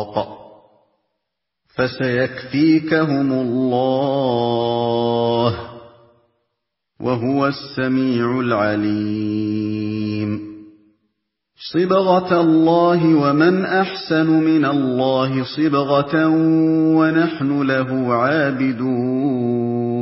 الْإِنفَاقِ فَسَيَكْفِيكَهُمُ اللَّهُ وَهُوَ السَّمِيعُ الْعَلِيمُ صِبْغَةَ اللَّهِ وَمَنْ أَحْسَنُ مِنَ اللَّهِ صِبْغَةً وَنَحْنُ لَهُ عَابِدُونَ